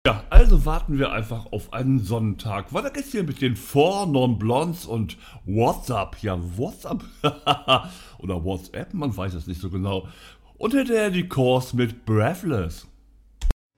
Ja, also warten wir einfach auf einen Sonnentag. Weiter geht's hier mit den Four Non Blondes und WhatsApp. Ja, WhatsApp. Oder WhatsApp, man weiß es nicht so genau. Und hinterher die Chorus mit Breathless.